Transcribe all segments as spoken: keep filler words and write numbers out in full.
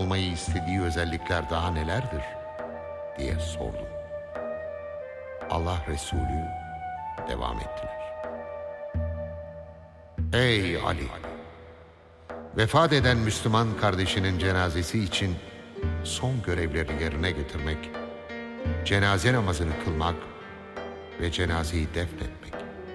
olmayı istediği özellikler daha nelerdir diye sordum. Allah Resulü devam ettiler. Ey Ali! Vefat eden Müslüman kardeşinin cenazesi için son görevleri yerine getirmek, cenaze namazını kılmak ve cenazeyi defnetmek.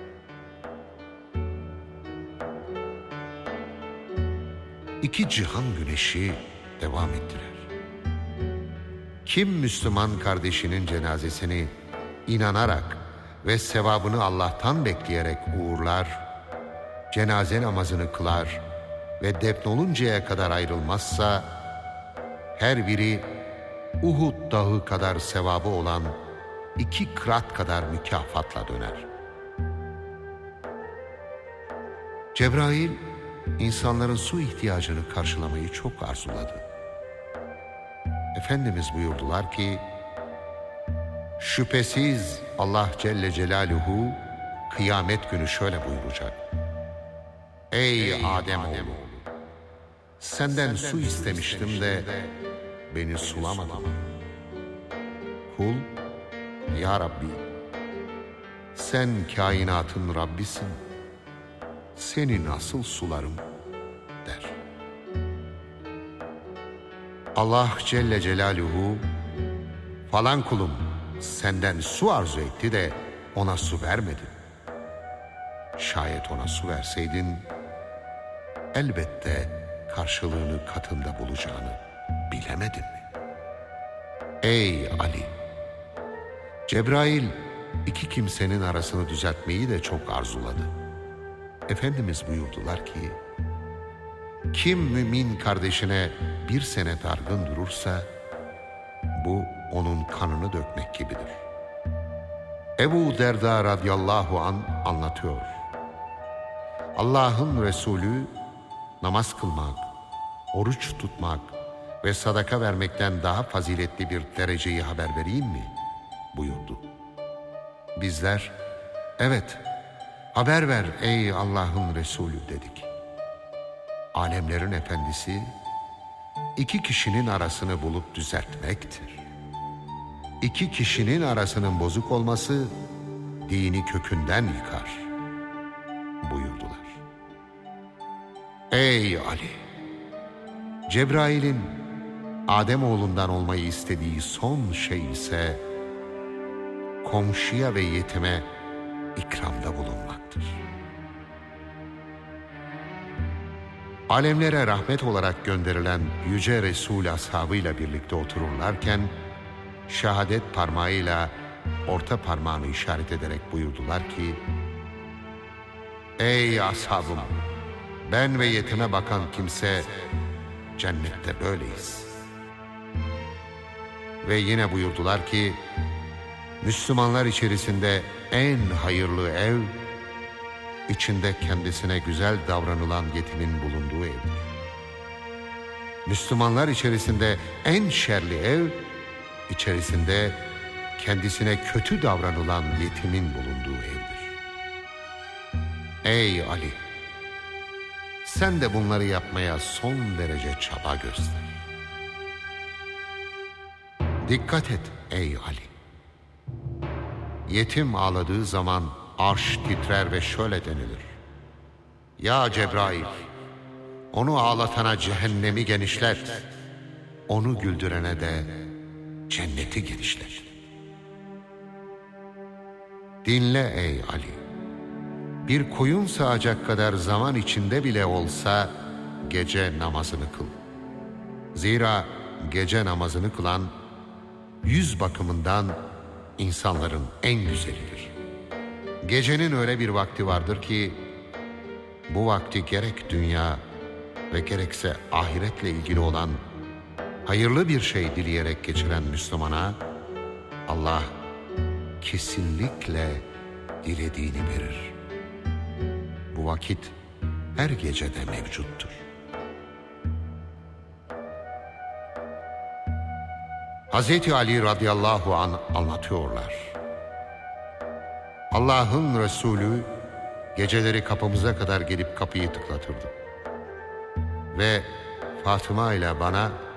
İki cihan güneşi devam ettiler. Kim Müslüman kardeşinin cenazesini inanarak ve sevabını Allah'tan bekleyerek uğurlar, cenaze namazını kılar ve defnoluncaya kadar ayrılmazsa, her biri Uhud dağı kadar sevabı olan iki kırat kadar mükafatla döner. Cebrail, insanların su ihtiyacını karşılamayı çok arzuladı. Efendimiz buyurdular ki, şüphesiz Allah Celle Celaluhu kıyamet günü şöyle buyuracak. Ey Ademoğlu! Senden su istemiştim de beni sulamadın. Kul, ya Rabbi, sen kainatın Rabbisin, seni nasıl sularım der. Allah Celle Celaluhu, falan kulum senden su arzu etti de ona su vermedin. Şayet ona su verseydin, elbette karşılığını katında bulacağını bilemedin mi? Ey Ali! Cebrail iki kimsenin arasını düzeltmeyi de çok arzuladı. Efendimiz buyurdular ki, kim mümin kardeşine bir sene dargın durursa, bu onun kanını dökmek gibidir. Ebu Derda radıyallahu an anlatıyor. Allah'ın Resulü namaz kılmak, oruç tutmak ve sadaka vermekten daha faziletli bir dereceyi haber vereyim mi? Buyurdu. Bizler, evet, haber ver ey Allah'ın Resulü dedik. Alemlerin efendisi, iki kişinin arasını bulup düzeltmektir. İki kişinin arasının bozuk olması, dini kökünden yıkar, buyurdular. Ey Ali! Cebrail'in Ademoğlundan olmayı istediği son şey ise, komşuya ve yetime ikramda bulunmaktır. Alemlere rahmet olarak gönderilen Yüce Resul ashabıyla birlikte otururlarken, şehadet parmağıyla orta parmağını işaret ederek buyurdular ki, ey ashabım! Ben ve yetime bakan kimse cennette böyleyiz. Ve yine buyurdular ki, Müslümanlar içerisinde en hayırlı ev, içinde kendisine güzel davranılan yetimin bulunduğu evdir. Müslümanlar içerisinde en şerli ev, içerisinde kendisine kötü davranılan yetimin bulunduğu evdir. Ey Ali! Sen de bunları yapmaya son derece çaba göster. Dikkat et ey Ali! Yetim ağladığı zaman arş titrer ve şöyle denilir. Ya Cebrail! Onu ağlatana cehennemi genişlet, onu güldürene de cenneti genişlet. Dinle ey Ali! Bir koyun sağacak kadar zaman içinde bile olsa gece namazını kıl. Zira gece namazını kılan yüz bakımından insanların en güzelidir. Gecenin öyle bir vakti vardır ki bu vakti gerek dünya ve gerekse ahiretle ilgili olan hayırlı bir şey dileyerek geçiren Müslümana Allah kesinlikle dilediğini verir. Bu vakit her gecede mevcuttur. Hazreti Ali radıyallahu anh anlatıyorlar. Allah'ın Resulü geceleri kapımıza kadar gelip kapıyı tıklatırdı. Ve Fatıma ile bana